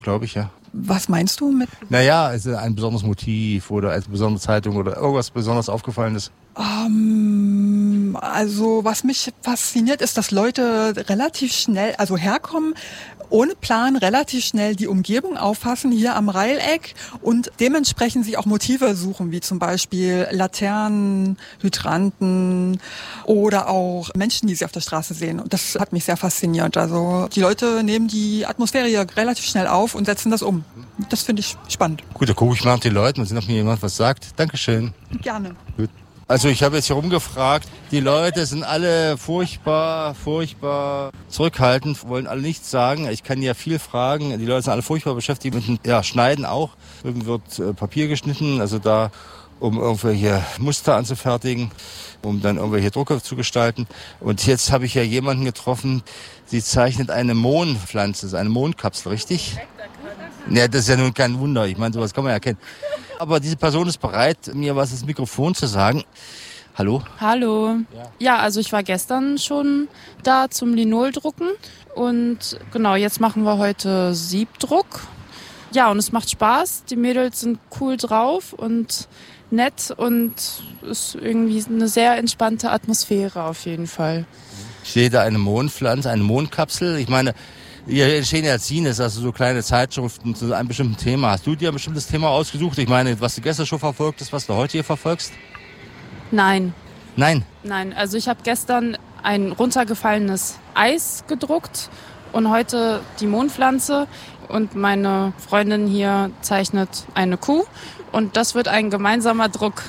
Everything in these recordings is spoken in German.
glaube ich, ja. Was meinst du mit? Naja, also ein besonderes Motiv oder eine besondere Zeitung oder irgendwas besonders Aufgefallenes. Also was mich fasziniert, ist, dass Leute relativ schnell, also herkommen, ohne Plan relativ schnell die Umgebung auffassen, hier am Reileck und dementsprechend sich auch Motive suchen, wie zum Beispiel Laternen, Hydranten oder auch Menschen, die sie auf der Straße sehen. Und das hat mich sehr fasziniert. Also die Leute nehmen die Atmosphäre hier relativ schnell auf und setzen das um. Das finde ich spannend. Gut, da gucke ich mal nach den Leuten, wenn noch mir jemand was sagt. Dankeschön. Gerne. Gut. Also ich habe jetzt hier rumgefragt, die Leute sind alle furchtbar zurückhaltend, wollen alle nichts sagen. Ich kann ja viel fragen, die Leute sind alle furchtbar beschäftigt mit dem Schneiden auch. Drüben wird Papier geschnitten, also da um irgendwelche Muster anzufertigen, um dann irgendwelche Drucke zu gestalten. Und jetzt habe ich ja jemanden getroffen, sie zeichnet eine Mondpflanze, eine Mondkapsel, richtig? Ja, das ist ja nun kein Wunder, ich meine, sowas kann man ja erkennen. Aber diese Person ist bereit, mir was ins Mikrofon zu sagen. Hallo? Hallo. Ja, also ich war gestern schon da zum Linoldrucken und genau, jetzt machen wir heute Siebdruck. Ja, und es macht Spaß, die Mädels sind cool drauf und nett und ist irgendwie eine sehr entspannte Atmosphäre auf jeden Fall. Ich sehe da eine Mondpflanze, eine Mondkapsel. Ich meine, hier entstehen ja Zines, also so kleine Zeitschriften zu einem bestimmten Thema. Hast du dir ein bestimmtes Thema ausgesucht? Ich meine, was du gestern schon verfolgt hast, was du heute hier verfolgst? Nein. Nein? Nein, also ich habe gestern ein runtergefallenes Eis gedruckt und heute die Mondpflanze und meine Freundin hier zeichnet eine Kuh und das wird ein gemeinsamer Druck.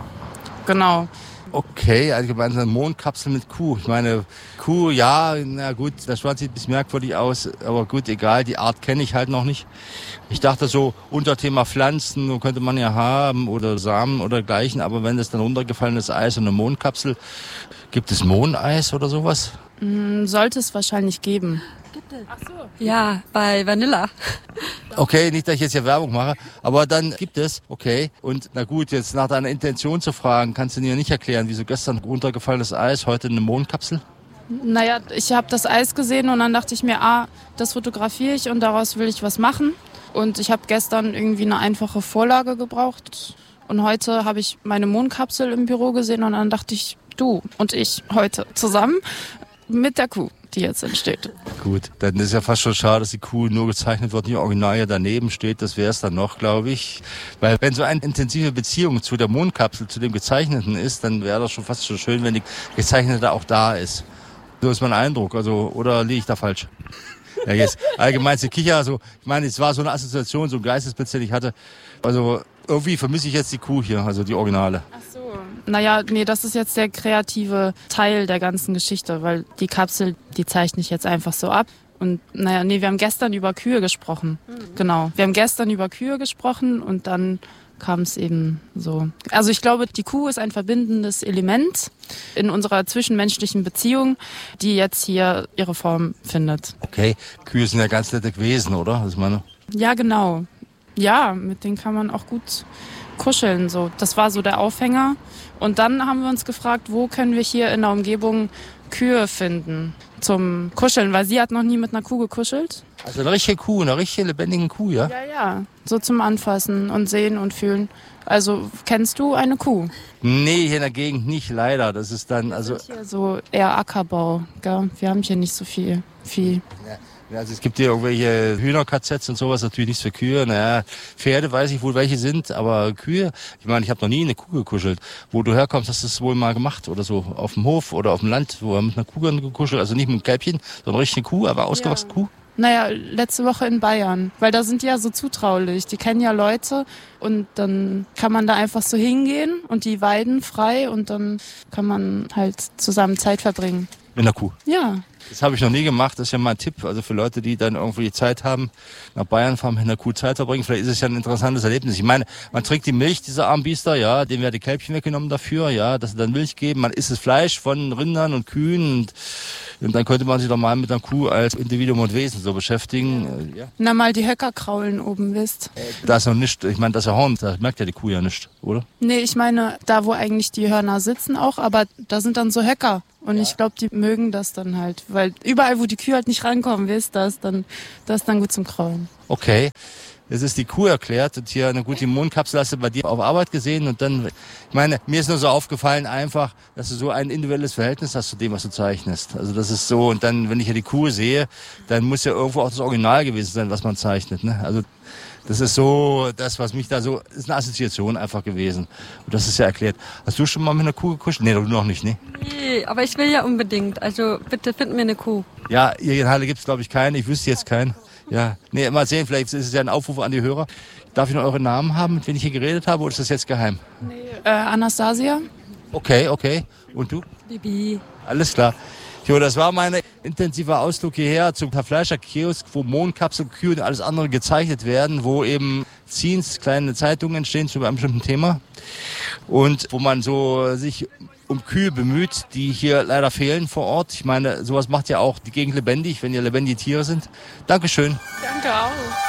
Genau. Okay, also gemeinsame Mondkapsel mit Kuh. Ich meine, Kuh, ja, na gut, das Schwanz sieht ein bisschen merkwürdig aus, aber gut, egal, die Art kenne ich halt noch nicht. Ich dachte so, Unterthema Pflanzen könnte man ja haben oder Samen oder dergleichen, aber wenn das dann runtergefallenes Eis und eine Mondkapsel, gibt es Mondeis oder sowas? Sollte es wahrscheinlich geben. Ach so. Ja, bei Vanilla. Okay, nicht, dass ich jetzt hier Werbung mache, aber dann gibt es, okay. Und na gut, jetzt nach deiner Intention zu fragen, kannst du dir nicht erklären, wieso gestern runtergefallenes Eis, heute eine Mondkapsel? Naja, ich habe das Eis gesehen und dann dachte ich mir, das fotografiere ich und daraus will ich was machen. Und ich habe gestern irgendwie eine einfache Vorlage gebraucht. Und heute habe ich meine Mondkapsel im Büro gesehen und dann dachte ich, du und ich heute zusammen mit der Kuh, die jetzt entsteht. Gut, dann ist ja fast schon schade, dass die Kuh nur gezeichnet wird, die Original ja daneben steht. Das wäre es dann noch, glaube ich. Weil wenn so eine intensive Beziehung zu der Mondkapsel, zu dem Gezeichneten ist, dann wäre das schon fast schon schön, wenn die Gezeichnete auch da ist. So ist mein Eindruck. Also, oder liege ich da falsch? Ja, jetzt allgemein die Kicher, also ich meine, es war so eine Assoziation, so ein Geistesblitz, den ich hatte. Also irgendwie vermisse ich jetzt die Kuh hier, also die Originale. Ach so. Naja, nee, das ist jetzt der kreative Teil der ganzen Geschichte, weil die Kapsel, die zeichne ich jetzt einfach so ab. Und naja, nee, wir haben gestern über Kühe gesprochen. Genau, wir haben gestern über Kühe gesprochen und dann kam es eben so. Also ich glaube, die Kuh ist ein verbindendes Element in unserer zwischenmenschlichen Beziehung, die jetzt hier ihre Form findet. Okay, Kühe sind ja ganz nette Wesen, oder? Das meine. Ja, genau. Ja, mit denen kann man auch gut kuscheln. So. Das war so der Aufhänger. Und dann haben wir uns gefragt, wo können wir hier in der Umgebung Kühe finden zum Kuscheln, weil sie hat noch nie mit einer Kuh gekuschelt. Also eine richtige Kuh, eine richtige lebendige Kuh, ja? Ja, so zum Anfassen und Sehen und Fühlen. Also, kennst du eine Kuh? Nee, hier in der Gegend nicht, leider. Das ist dann, also... Das ist hier so eher Ackerbau, gell? Wir haben hier nicht so viel Vieh. Ja, also es gibt hier irgendwelche Hühner-KZs und sowas, natürlich nichts für Kühe. Naja, Pferde weiß ich wohl, welche sind, aber Kühe, ich meine, ich habe noch nie eine Kuh gekuschelt. Wo du herkommst, hast du es wohl mal gemacht oder so, auf dem Hof oder auf dem Land, wo er mit einer Kuh gekuschelt, also nicht mit einem Kälbchen, sondern richtig eine Kuh, aber ausgewachsene Kuh. Naja, letzte Woche in Bayern, weil da sind die ja so zutraulich. Die kennen ja Leute und dann kann man da einfach so hingehen und die weiden frei und dann kann man halt zusammen Zeit verbringen. Mit einer Kuh? Ja. Das habe ich noch nie gemacht, das ist ja mal ein Tipp, also für Leute, die dann irgendwie Zeit haben, nach Bayern fahren, mit einer Kuh Zeit verbringen, vielleicht ist es ja ein interessantes Erlebnis. Ich meine, man trinkt die Milch dieser armen Biester, ja, dem werden die Kälbchen weggenommen dafür, ja, dass sie dann Milch geben, man isst das Fleisch von Rindern und Kühen und dann könnte man sich doch mal mit einer Kuh als Individuum und Wesen so beschäftigen. Ja. Na, mal die Höcker kraulen oben, wisst. Da ist noch nichts, ich meine, das ist ja Horn, da merkt ja die Kuh ja nicht, oder? Nee, ich meine, da wo eigentlich die Hörner sitzen auch, aber da sind dann so Höcker. Und ich glaube, die mögen das dann halt, weil überall, wo die Kühe halt nicht rankommen, ist das dann gut zum Kraulen. Okay. Es ist die Kuh erklärt und hier eine gute Immunkapsel hast du bei dir auf Arbeit gesehen und dann, ich meine, mir ist nur so aufgefallen einfach, dass du so ein individuelles Verhältnis hast zu dem, was du zeichnest. Also das ist so und dann, wenn ich hier die Kuh sehe, dann muss ja irgendwo auch das Original gewesen sein, was man zeichnet, ne? Also das ist so, das, was mich da so, ist eine Assoziation einfach gewesen. Und das ist ja erklärt. Hast du schon mal mit einer Kuh gekuschelt? Nee, du noch nicht, ne? Nee, aber ich will ja unbedingt. Also bitte find mir eine Kuh. Ja, hier in Halle gibt's glaube ich keinen. Ich wüsste jetzt keinen. Ja, nee, mal sehen, vielleicht ist es ja ein Aufruf an die Hörer. Darf ich noch eure Namen haben, mit wem ich hier geredet habe, oder ist das jetzt geheim? Nee, Anastasia. Okay. Und du? Bibi. Alles klar. Jo, das war mein intensiver Ausflug hierher zum Fleischerkiosk, wo Mohnkapselkühe und alles andere gezeichnet werden, wo eben Zines, kleine Zeitungen entstehen zu einem bestimmten Thema und wo man so sich um Kühe bemüht, die hier leider fehlen vor Ort. Ich meine, sowas macht ja auch die Gegend lebendig, wenn hier lebendige Tiere sind. Dankeschön. Danke auch.